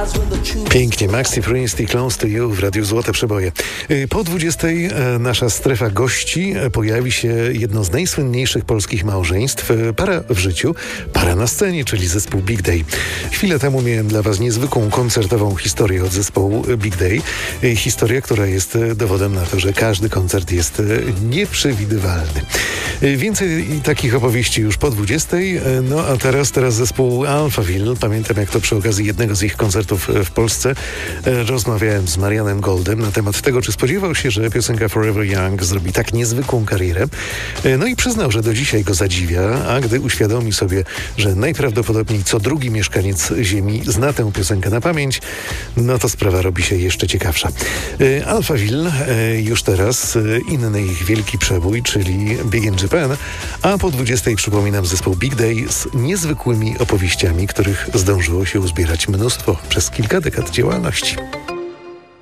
Pięknie, Maxi Priest i Close to You w Radiu Złote Przeboje. Po 20 nasza strefa gości pojawi się jedno z najsłynniejszych polskich małżeństw. Para w życiu, para na scenie, czyli zespół Big Day. Chwilę temu miałem dla Was niezwykłą koncertową historię od zespołu Big Day. Historia, która jest dowodem na to, że każdy koncert jest nieprzewidywalny. Więcej takich opowieści już po 20. No a teraz zespół Alphaville. Pamiętam, jak to przy okazji jednego z ich koncertów w Polsce rozmawiałem z Marianem Goldem na temat tego, czy spodziewał się, że piosenka Forever Young zrobi tak niezwykłą karierę. No i przyznał, że do dzisiaj go zadziwia, a gdy uświadomi sobie, że najprawdopodobniej co drugi mieszkaniec Ziemi zna tę piosenkę na pamięć, no to sprawa robi się jeszcze ciekawsza. Alphaville już teraz inny ich wielki przebój, czyli Big in Japan, a po 20 przypominam zespół Big Day z niezwykłymi opowieściami, których zdążyło się uzbierać mnóstwo przez kilka dekad działalności.